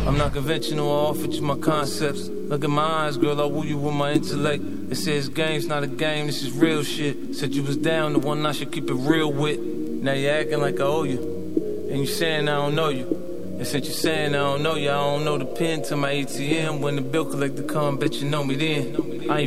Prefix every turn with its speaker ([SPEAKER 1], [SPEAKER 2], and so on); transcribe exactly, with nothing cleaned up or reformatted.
[SPEAKER 1] I'm not conventional, I offered you my concepts. Look at my eyes, girl, I woo you with my intellect. They say this game's not a game, this is real shit. Said you was down, the one I should keep it real with. Now you acting like I owe you, and you saying I don't know you. And since you saying I don't know you, I don't know the pin to my A T M. When the bill collector come, bet you know me then. I ain't